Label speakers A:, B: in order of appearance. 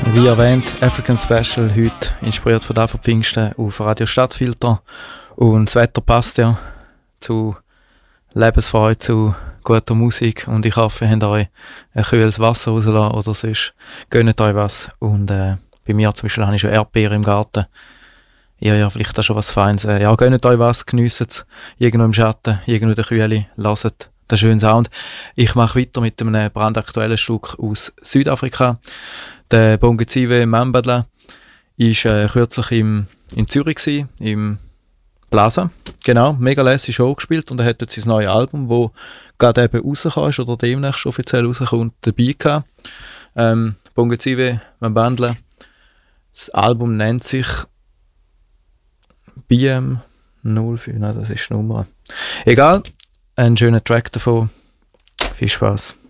A: Wie erwähnt, African Special, heute inspiriert von der Pfingsten auf Radio Stadtfilter. Und das Wetter passt ja zu Lebensfreude, zu guter Musik. Und ich hoffe, ihr habt euch ein kühles Wasser rausgelassen oder sonst gönnt euch was. Und bei mir zum Beispiel habe ich schon Erdbeeren im Garten. Ja, vielleicht auch schon was Feines. Ja, gönnt euch was, geniesst es. Irgendwo im Schatten, irgendwo in der Kühle, lasst den schönen Sound. Ich mache weiter mit einem brandaktuellen Stück aus Südafrika. Der Bongeziwe Mambadla war kürzlich in Zürich gewesen, im Plaza. Genau, mega lässige Show gespielt und er hat jetzt sein neues Album, das gerade eben rausgekommen ist oder demnächst offiziell rauskommt, dabei gehabt. Bongeziwe Mambadla. Das Album nennt sich BM05, nein, das ist die Nummer. Egal, ein schöner Track davon. Viel Spaß.